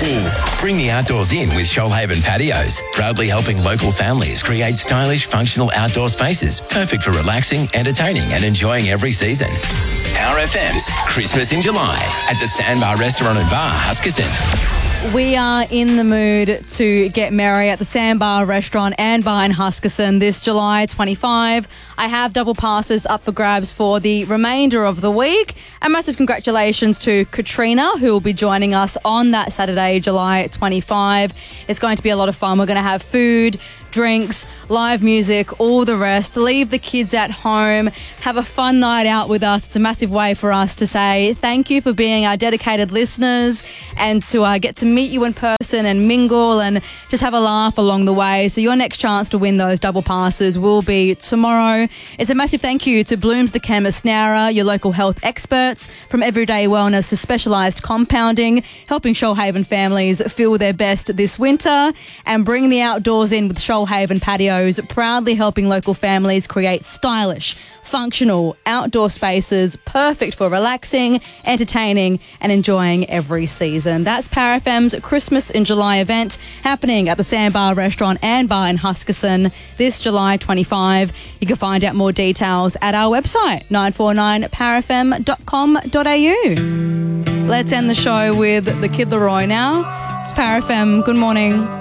Bring the outdoors in with Shoalhaven Patios, proudly helping local families create stylish, functional outdoor spaces perfect for relaxing, entertaining and enjoying every season. Power FM's Christmas in July at the Sandbar Restaurant and Bar, Huskisson. We are in the mood to get merry at the Sandbar Restaurant and Bar in Huskisson this July 25. I have double passes up for grabs for the remainder of the week. A massive congratulations to Katrina, who will be joining us on that Saturday, July 25. It's going to be a lot of fun. We're going to have food, drinks, live music, all the rest. Leave the kids at home. Have a fun night out with us. It's a massive way for us to say thank you for being our dedicated listeners and to get to meet you in person and mingle and just have a laugh along the way. So your next chance to win those double passes will be tomorrow. It's a massive thank you to Blooms the Chemist Nowra, your local health experts, from everyday wellness to specialised compounding, helping Shoalhaven families feel their best this winter, and bring the outdoors in with Shoalhaven Patios, proudly helping local families create stylish, functional outdoor spaces perfect for relaxing, entertaining and enjoying every season. That's Power FM's Christmas in July event happening at the Sandbar Restaurant and Bar in Huskisson this July 25. You can find out more details at our website, 949powerfm.com.au. Let's end the show with the Kid Laroi now. It's Power FM. Good morning.